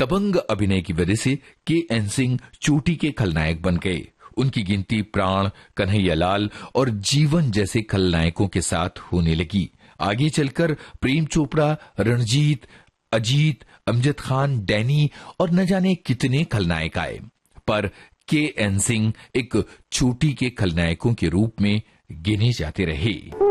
दबंग अभिनय की वजह से के.एन. सिंह चोटी के खलनायक बन गए। उनकी गिनती प्राण, कन्हैयालाल और जीवन जैसे खलनायकों के साथ होने लगी। आगे चलकर प्रेम चोपड़ा, रणजीत, अजीत, अमजद खान, डैनी और न जाने कितने खलनायक आए, पर के.एन. सिंह एक चोटी के खलनायकों के रूप में गिने जाते रहे।